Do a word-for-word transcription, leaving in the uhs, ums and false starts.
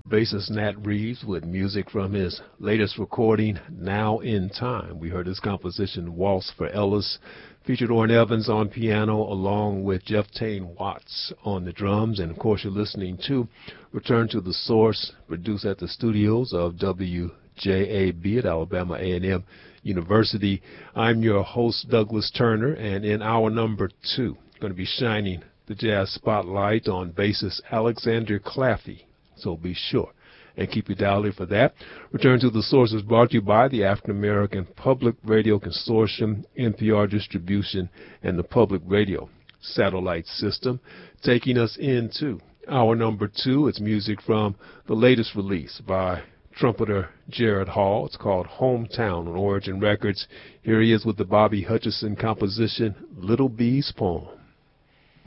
Bassist Nat Reeves with music from his latest recording, Now in Time. We heard his composition, Waltz for Ellis, featured Orrin Evans on piano along with Jeff Tane Watts on the drums. And of course, you're listening to Return to the Source, produced at the studios of W J A B at Alabama A and M University. I'm your host, Douglas Turner, and in hour number two, going to be shining the jazz spotlight on bassist Alexander Claffey. So be sure and keep your dial in for that. Return to the Source is brought to you by the African American Public Radio Consortium, N P R Distribution, and the Public Radio Satellite System. Taking us into hour number two, it's music from the latest release by trumpeter Jared Hall. It's called Hometown on Origin Records. Here he is with the Bobby Hutcherson composition, Little Bee's Poem.